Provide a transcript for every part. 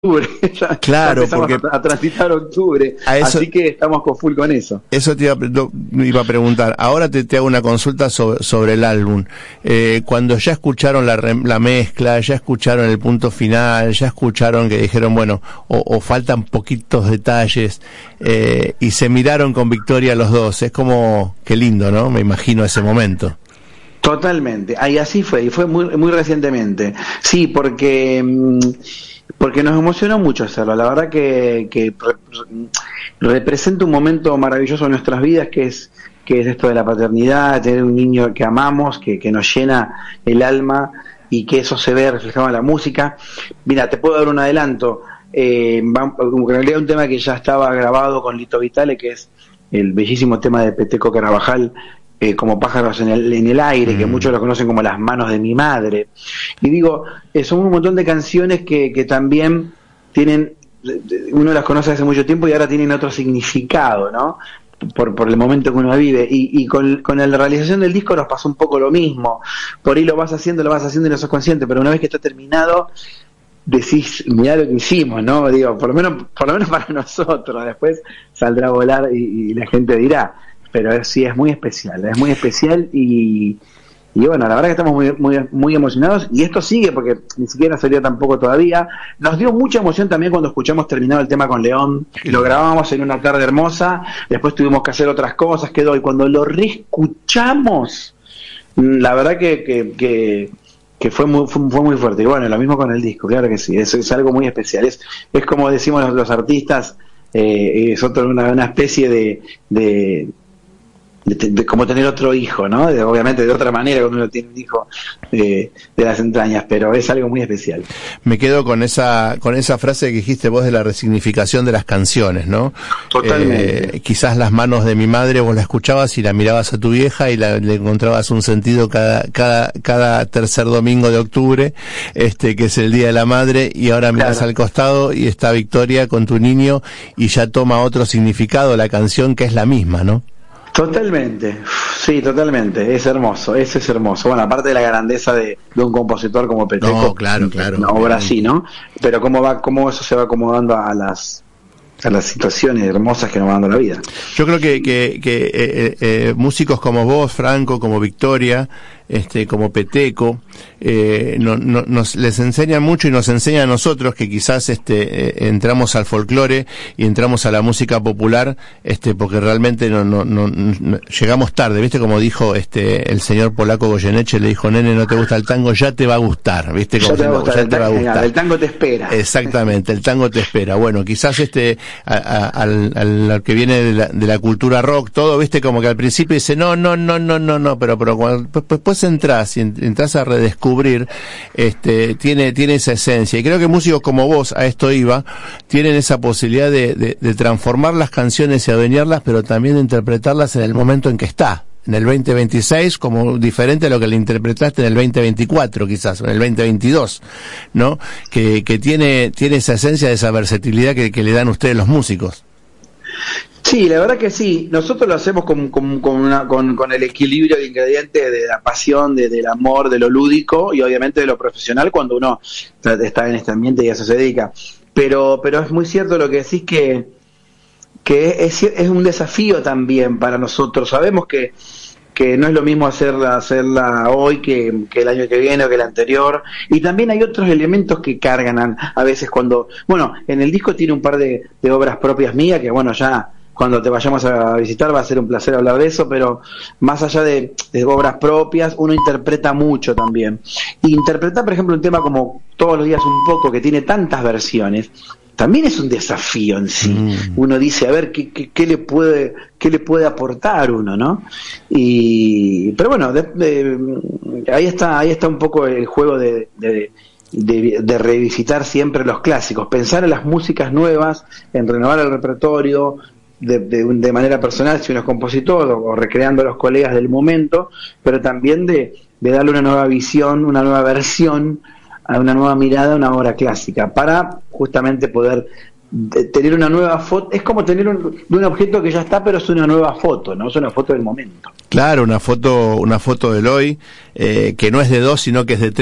octubre, Claro, empezamos porque a transitar octubre, eso, así que estamos con full con eso. Eso iba a preguntar. Ahora te hago una consulta sobre el álbum. Cuando ya escucharon la mezcla, ya escucharon el punto final, ya escucharon que dijeron, bueno, o faltan poquitos detalles, y se miraron con Victoria los dos, es como, qué lindo, ¿no? Me imagino ese momento. Totalmente, ahí así fue, y fue muy recientemente. Sí, porque nos emocionó mucho hacerlo. La verdad que representa un momento maravilloso en nuestras vidas, que es esto de la paternidad, tener un niño que amamos, que nos llena el alma, y que eso se ve reflejado en la música. Mira, te puedo dar un adelanto. En realidad un tema que ya estaba grabado con Lito Vitale, que es el bellísimo tema de Peteco Carabajal, como Pájaros en el aire, que muchos lo conocen como Las manos de mi madre. Y digo, son un montón de canciones que también tienen, uno las conoce hace mucho tiempo y ahora tienen otro significado, ¿no? Por el momento que uno vive. Y con la realización del disco nos pasó un poco lo mismo. Por ahí lo vas haciendo y no sos consciente, pero una vez que está terminado, decís, mirá lo que hicimos, ¿no? Digo, por lo menos para nosotros. Después saldrá a volar y la gente dirá. Pero sí, es muy especial y bueno, la verdad que estamos muy emocionados, y esto sigue porque ni siquiera salió tampoco todavía. Nos dio mucha emoción también cuando escuchamos terminado el tema con León, lo grabamos en una tarde hermosa, después tuvimos que hacer otras cosas, quedó, y cuando lo reescuchamos, la verdad que fue muy fuerte. Y bueno, lo mismo con el disco, claro que sí, es algo muy especial, es como decimos los artistas, es una especie de como tener otro hijo, ¿no? Obviamente de otra manera cuando uno tiene un hijo de las entrañas, pero es algo muy especial. Me quedo con esa frase que dijiste vos de la resignificación de las canciones, ¿no? Totalmente. Quizás Las manos de mi madre vos la escuchabas y la mirabas a tu vieja y le encontrabas un sentido cada tercer domingo de octubre, que es el Día de la Madre, y ahora mirás al costado y está Victoria con tu niño y ya toma otro significado la canción, que es la misma, ¿no? Totalmente, sí, totalmente, es hermoso, eso es hermoso. Bueno, aparte de la grandeza de un compositor como Peteco, no, claro, una obra así, ¿no? Pero cómo eso se va acomodando a las situaciones hermosas que nos va dando la vida. Yo creo que músicos como vos, Franco, como Victoria, como Peteco, nos les enseña mucho y nos enseña a nosotros que quizás entramos al folclore y entramos a la música popular, porque realmente no llegamos tarde, ¿viste? Como dijo el señor polaco Goyeneche, le dijo, nene, no te gusta el tango, ya te va a gustar, ¿viste? Como ya te va a gustar. El tango te espera. Exactamente, el tango te espera. Bueno, quizás al que viene de la cultura rock, todo, ¿viste? Como que al principio dice, no, pero cuando después entras y entras a redescubrir, tiene esa esencia, y creo que músicos como vos, a esto iba, tienen esa posibilidad de transformar las canciones y adueñarlas, pero también de interpretarlas en el momento en que está, en el 2026, como diferente a lo que le interpretaste en el 2024 quizás, o en el 2022, ¿no? Que tiene esa esencia, esa versatilidad que le dan ustedes los músicos. Sí, la verdad que sí. Nosotros lo hacemos con el equilibrio de ingredientes de la pasión, del amor, de lo lúdico y obviamente de lo profesional cuando uno está en este ambiente y a eso se dedica. Pero es muy cierto lo que decís, que es un desafío también para nosotros. Sabemos que no es lo mismo hacerla hoy que el año que viene o que el anterior, y también hay otros elementos que cargan a veces cuando, bueno, en el disco tiene un par de obras propias mías que bueno, ya cuando te vayamos a visitar va a ser un placer hablar de eso, pero más allá de obras propias, uno interpreta mucho también. Y interpretar, por ejemplo, un tema como Todos los días un poco, que tiene tantas versiones, también es un desafío en sí. Uno dice, a ver, ¿qué le puede aportar uno, ¿no? Pero bueno, ahí está un poco el juego de revisitar siempre los clásicos, pensar en las músicas nuevas, en renovar el repertorio, de manera personal si uno es compositor o recreando a los colegas del momento, pero también de darle una nueva visión, una nueva versión, a una nueva mirada a una obra clásica, para justamente poder tener una nueva foto. Es como tener un objeto que ya está, pero es una nueva foto, ¿no? Es una foto del momento. Claro, una foto del hoy, que no es de dos, sino que es de tres,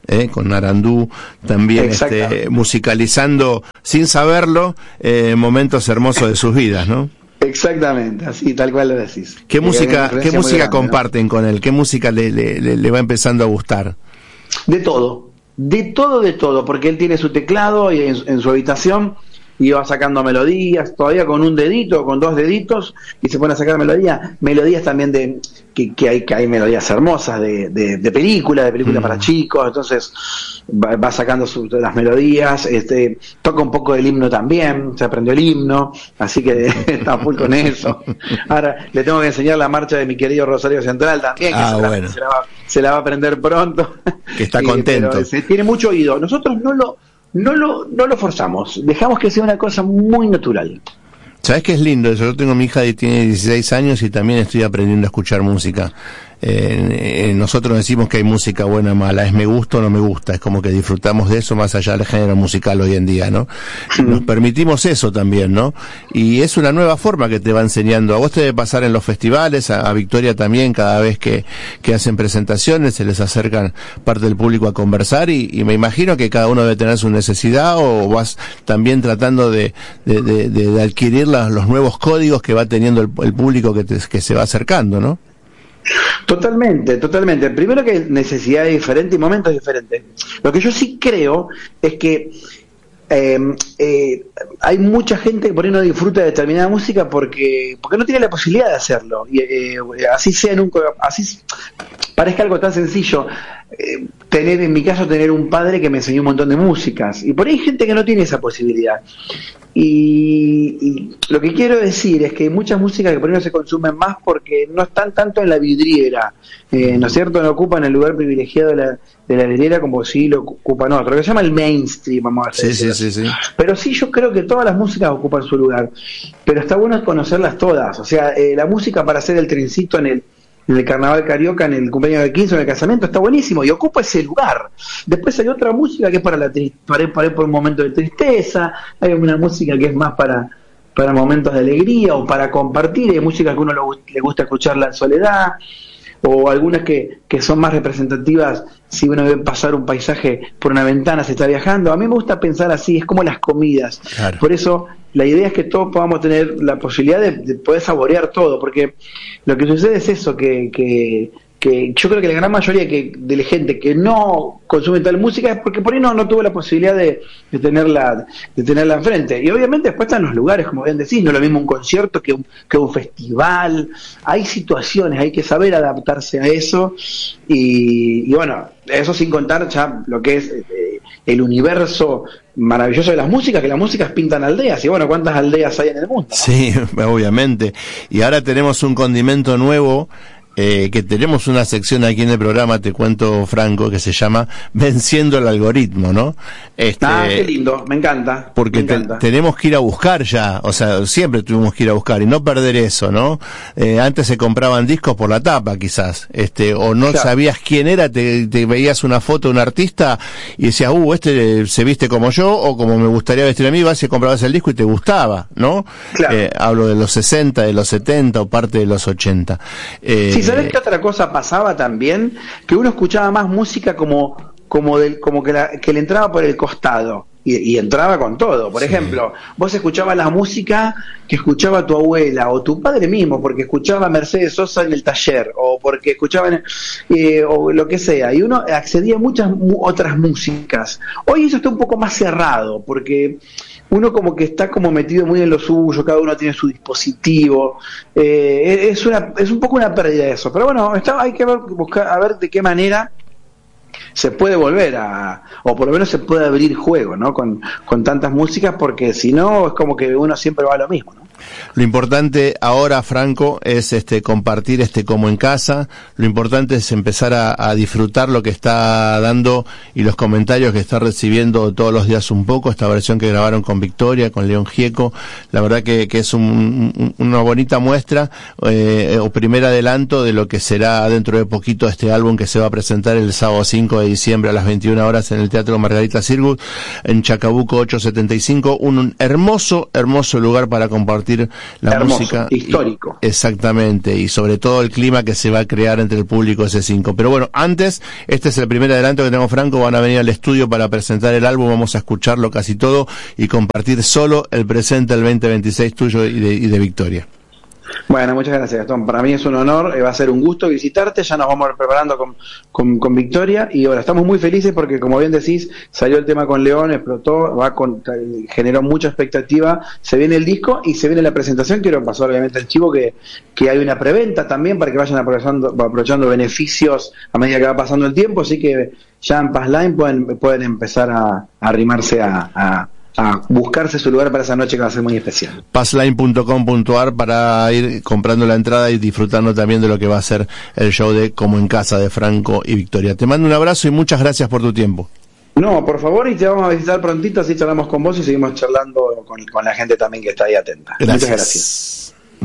con Arandú también musicalizando sin saberlo momentos hermosos de sus vidas, ¿no? Exactamente, así tal cual lo decís. ¿Qué música comparten, ¿no?, con él? ¿Qué música le va empezando a gustar? De todo, porque él tiene su teclado y en su habitación y va sacando melodías, todavía con un dedito, con dos deditos, y se pone a sacar melodías también que hay melodías hermosas de películas para chicos, entonces va sacando las melodías, toca un poco del himno también, se aprendió el himno, así que está full con eso. Ahora le tengo que enseñar la marcha de mi querido Rosario Central también, que se la va a aprender pronto. Que está contento. Pero tiene mucho oído. Nosotros no lo forzamos, dejamos que sea una cosa muy natural. ¿Sabes qué es lindo eso? Yo tengo mi hija que tiene 16 años y también estoy aprendiendo a escuchar música. Nosotros decimos que hay música buena o mala, es me gusta o no me gusta, es como que disfrutamos de eso más allá del género musical hoy en día, ¿no? Nos permitimos eso también, ¿no? Y es una nueva forma que te va enseñando. A vos te debe pasar en los festivales, a Victoria también, cada vez que hacen presentaciones, se les acercan parte del público a conversar y me imagino que cada uno debe tener su necesidad, o vas también tratando de adquirir los nuevos códigos que va teniendo el público que se va acercando, ¿no? Totalmente. Primero que necesidades diferentes y momentos diferentes. Lo que yo sí creo es que hay mucha gente que por ahí no disfruta de determinada música porque no tiene la posibilidad de hacerlo. Y así parezca algo tan sencillo. En mi caso, tener un padre que me enseñó un montón de músicas. Y por ahí hay gente que no tiene esa posibilidad. Y lo que quiero decir es que hay muchas músicas que por ahí no se consumen más porque no están tanto en la vidriera, ¿no es cierto? No ocupan el lugar privilegiado de la vidriera como si lo ocupan otro, que se llama el mainstream, vamos a decir. Sí. Pero sí, yo creo que todas las músicas ocupan su lugar, pero está bueno conocerlas todas. O sea, la música para hacer el trencito en el carnaval carioca, en el cumpleaños de 15 o en el casamiento, está buenísimo y ocupa ese lugar. Después hay otra música que es para por un momento de tristeza, hay una música que es más para momentos de alegría o para compartir, hay música que a uno le gusta escucharla en soledad, o algunas que son más representativas si uno ve pasar un paisaje por una ventana, se está viajando. A mí me gusta pensar así, es como las comidas. Claro. Por eso la idea es que todos podamos tener la posibilidad de poder saborear todo, porque lo que sucede es eso, que yo creo que la gran mayoría de la gente que no consume tal música es porque por ahí no tuvo la posibilidad de tenerla enfrente. Y obviamente después están los lugares, como bien decís, no es lo mismo un concierto que un festival. Hay situaciones, hay que saber adaptarse a eso y bueno, eso sin contar ya lo que es el universo maravilloso de las músicas, que las músicas pintan aldeas, y bueno, ¿cuántas aldeas hay en el mundo? Sí, obviamente. Y ahora tenemos un condimento nuevo, que tenemos una sección aquí en el programa, te cuento, Franco, que se llama Venciendo el Algoritmo, ¿no? Qué lindo, me encanta. Porque tenemos que ir a buscar ya, o sea, siempre tuvimos que ir a buscar y no perder eso, ¿no? Antes se compraban discos por la tapa, quizás, o no sabías quién era, te veías una foto de un artista y decías, se viste como yo, o como me gustaría vestir a mí, vas y comprabas el disco y te gustaba, ¿no? Claro. Hablo de los 60, de los 70 o parte de los 80. Sí, ¿sabés qué otra cosa pasaba también? Que uno escuchaba más música como que le entraba por el costado y entraba con todo. Por ejemplo, vos escuchabas la música que escuchaba tu abuela o tu padre mismo, porque escuchaba a Mercedes Sosa en el taller, o porque escuchaban o lo que sea, y uno accedía a muchas otras músicas. Hoy eso está un poco más cerrado, porque uno como que está como metido muy en lo suyo, cada uno tiene su dispositivo, es un poco una pérdida de eso, pero bueno, hay que buscar a ver de qué manera se puede volver o por lo menos se puede abrir juego, ¿no? Con tantas músicas, porque si no es como que uno siempre va a lo mismo, ¿no? Lo importante ahora, Franco, es compartir como en casa. Lo importante es empezar a disfrutar lo que está dando y los comentarios que está recibiendo todos los días un poco, esta versión que grabaron con Victoria, con León Gieco. La verdad que es una bonita muestra, o primer adelanto de lo que será dentro de poquito este álbum que se va a presentar el sábado 5 de diciembre a las 21 horas en el Teatro Margarita Sirgut, en Chacabuco 875, un hermoso lugar para compartir compartir la hermoso, música. histórico. Exactamente, y sobre todo el clima que se va a crear entre el público ese 5. Pero bueno, antes, este es el primer adelanto que tengo, Franco, van a venir al estudio para presentar el álbum, vamos a escucharlo casi todo y compartir solo el presente del 2026 tuyo y de Victoria. Bueno, muchas gracias, Gastón. Para mí es un honor, va a ser un gusto visitarte. Ya nos vamos preparando con Victoria y ahora estamos muy felices porque, como bien decís, salió el tema con León, explotó, generó mucha expectativa. Se viene el disco y se viene la presentación. Quiero pasar obviamente al chivo que hay una preventa también para que vayan aprovechando beneficios a medida que va pasando el tiempo. Así que ya en Passline pueden empezar a arrimarse a buscarse su lugar para esa noche que va a ser muy especial. Passline.com.ar para ir comprando la entrada y disfrutando también de lo que va a ser el show de Como en Casa de Franco y Victoria. Te mando un abrazo y muchas gracias por tu tiempo. No, por favor, y te vamos a visitar prontito, así charlamos con vos y seguimos charlando con la gente también que está ahí atenta. Gracias. Muchas gracias.